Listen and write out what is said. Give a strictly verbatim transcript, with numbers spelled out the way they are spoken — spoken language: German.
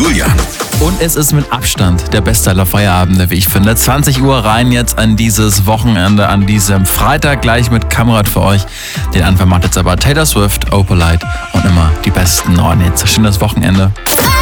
Julian. Und es ist mit Abstand der beste aller Feierabende, wie ich finde. zwanzig Uhr rein jetzt an dieses Wochenende, an diesem Freitag gleich mit Kamerad für euch. Den Anfang macht jetzt aber Taylor Swift, Opalite und immer die besten neuen Hits. Schönes Wochenende.